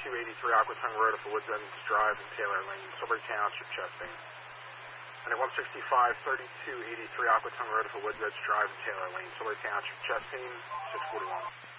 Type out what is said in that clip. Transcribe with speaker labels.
Speaker 1: 3283 Aquatung Road for Woods End Drive and Taylor Lane, Silbury Township, Chastain. And at 165 3283 Aquatung Road for Woods Edge Drive and Taylor Lane, Silbury Township, Chastain, 641.